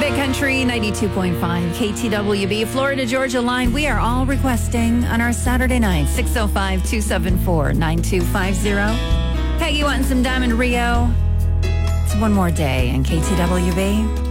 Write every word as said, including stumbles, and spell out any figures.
Big Country ninety-two point five K T W B, Florida Georgia line. We are all requesting on our Saturday night, six oh five, two seven four, nine two five zero. Peggy wanting some Diamond Rio. It's one more day in K T W B.